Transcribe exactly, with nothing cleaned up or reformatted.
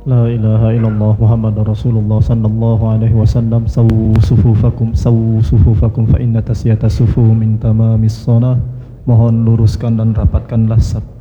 La ilaha illallah Muhammadur Rasulullah sallallahu alaihi wasallam. Sawu sufufakum sawu sufufakum fa inna tasyata sufu min tamamis shalah. Mohon luruskan dan rapatkanlah saf